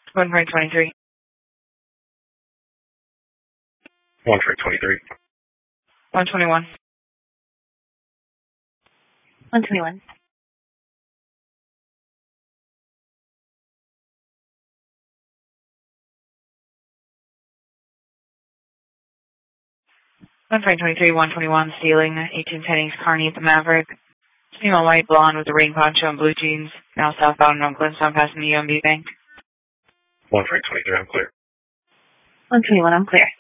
One for 23. One for 23. 121. 121. 123, 121, stealing 18 pennies, Carney at the Maverick. Female white blonde with a rain poncho and blue jeans. Now southbound on Glenstone passing the UMB Bank. 1 for 23, I'm clear. 121, I'm clear.